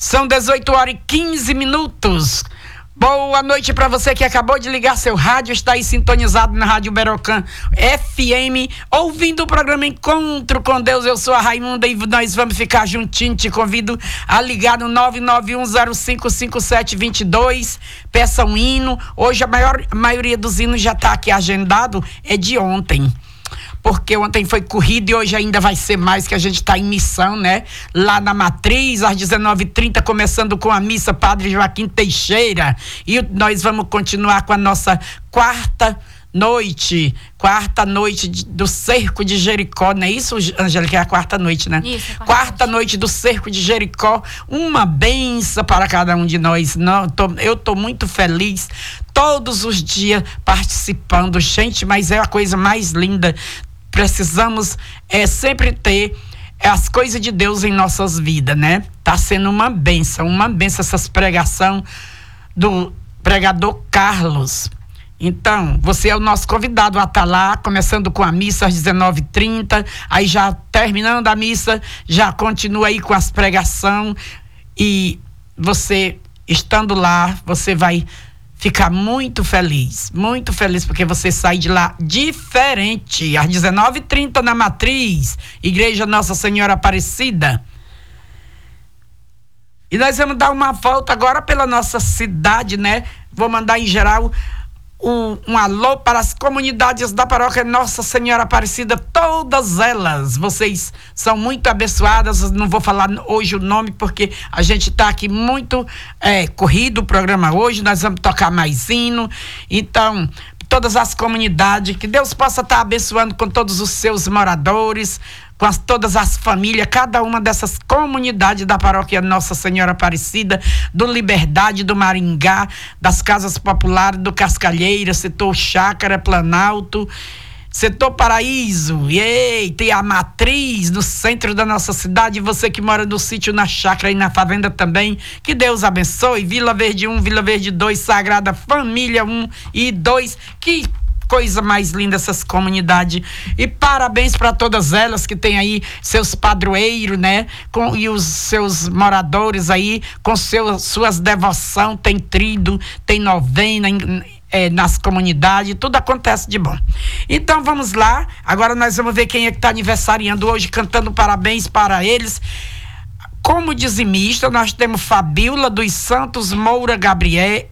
São 18h15. Boa noite para você que acabou de ligar seu rádio, está aí sintonizado na Rádio Berocan FM, ouvindo o programa Encontro com Deus. Eu sou a Raimunda e nós vamos ficar juntinho. Te convido a ligar no 991055722. Peça um hino. Hoje a maioria dos hinos já está aqui agendado, é de ontem. Porque ontem foi corrido e hoje ainda vai ser mais, que a gente está em missão, né? Lá na Matriz, às 19h30, começando com a missa Padre Joaquim Teixeira. E nós vamos continuar com a nossa quarta noite do Cerco de Jericó, não é isso, Angélica? É a quarta noite, né? Isso, quarta noite do Cerco de Jericó, uma benção para cada um de nós. Eu tô muito feliz, todos os dias participando, gente, mas é a coisa mais linda. Precisamos sempre ter as coisas de Deus em nossas vidas, né? Tá sendo uma benção essas pregação do pregador Carlos. Então, você é o nosso convidado a estar lá, começando com a missa às 19h30, aí já terminando a missa, já continua aí com as pregação, e você, estando lá, você vai ficar muito feliz, porque você sai de lá diferente. Às 19h30 na Matriz, Igreja Nossa Senhora Aparecida. E nós vamos dar uma volta agora pela nossa cidade, né? Vou mandar em geral um alô para as comunidades da paróquia Nossa Senhora Aparecida, todas elas. Vocês são muito abençoadas. Não vou falar hoje o nome porque a gente está aqui muito corrido o programa hoje. Nós vamos tocar mais hino. Então, todas as comunidades, que Deus possa estar abençoando com todos os seus moradores, com todas as famílias, cada uma dessas comunidades da paróquia Nossa Senhora Aparecida, do Liberdade, do Maringá, das Casas Populares, do Cascalheira, setor Chácara, Planalto, setor Paraíso, tem a Matriz no centro da nossa cidade. Você que mora no sítio, na chácara e na fazenda também, que Deus abençoe. Vila Verde 1, Vila Verde 2, Sagrada Família 1 e 2, que coisa mais linda essas comunidades. E parabéns para todas elas que têm aí seus padroeiros, né? E os seus moradores aí com suas devoção, tem trido, tem novena nas comunidades, tudo acontece de bom. Então vamos lá, agora nós vamos ver quem é que está aniversariando hoje, cantando parabéns para eles. Como dizimista, nós temos Fabíola dos Santos Moura Gabriel.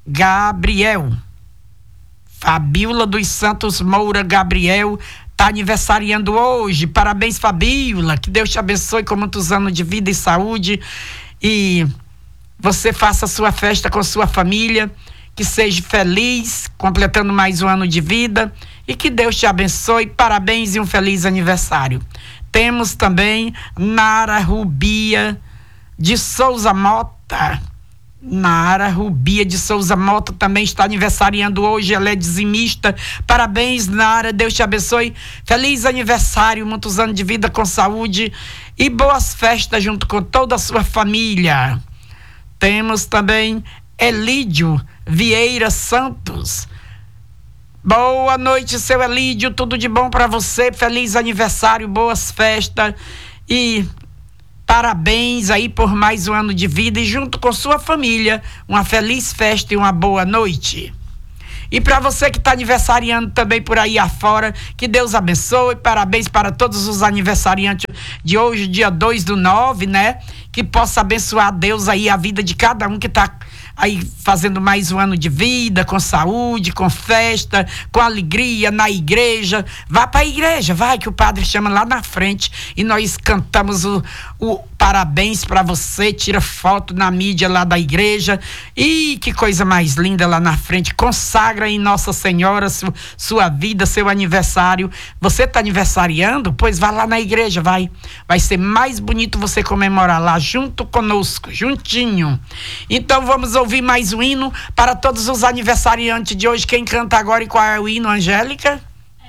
Fabíola dos Santos Moura Gabriel está aniversariando hoje. Parabéns, Fabíola. Que Deus te abençoe com muitos anos de vida e saúde. E você faça a sua festa com sua família. Que seja feliz, completando mais um ano de vida. E que Deus te abençoe. Parabéns e um feliz aniversário. Temos também Nara Rubia de Souza Mota. Nara Rubia de Souza Mota também está aniversariando hoje. Ela é dizimista. Parabéns, Nara. Deus te abençoe. Feliz aniversário, muitos anos de vida com saúde e boas festas junto com toda a sua família. Temos também Elídio Vieira Santos. Boa noite, seu Elídio. Tudo de bom para você. Feliz aniversário, boas festas e parabéns aí por mais um ano de vida e junto com sua família, uma feliz festa e uma boa noite. E para você que está aniversariando também por aí afora, que Deus abençoe. Parabéns para todos os aniversariantes de hoje, dia 2/9, né? Que possa abençoar Deus aí a vida de cada um que está aí fazendo mais um ano de vida, com saúde, com festa, com alegria na igreja. Vá para a igreja, vai, que o padre chama lá na frente e nós cantamos o parabéns para você, tira foto na mídia lá da igreja. E que coisa mais linda lá na frente. Consagra em Nossa Senhora sua vida, seu aniversário. Você está aniversariando? Pois vá lá na igreja, vai ser mais bonito você comemorar lá junto conosco, juntinho. Então vamos ouvir mais um hino para todos os aniversariantes de hoje. Quem canta agora e qual é o hino, Angélica?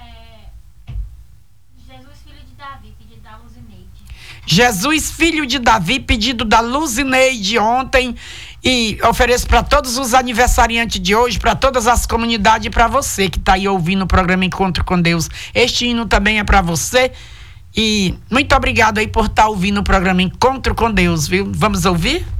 Jesus, filho de Davi, pedido da Luzineide. Jesus, filho de Davi, pedido da Luzineide ontem. E ofereço para todos os aniversariantes de hoje, para todas as comunidades e para você que está aí ouvindo o programa Encontro com Deus. Este hino também é para você. E muito obrigado aí por estar ouvindo o programa Encontro com Deus, viu? Vamos ouvir?